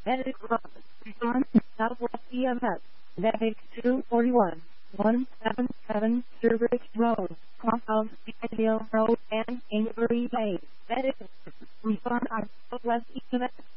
Medic Road, on Southwest EMS, Medic 241, 177 Sturbridge Road, Compound Ideal Road, and Inquiry Bay. Medic, respond on Southwest EMS.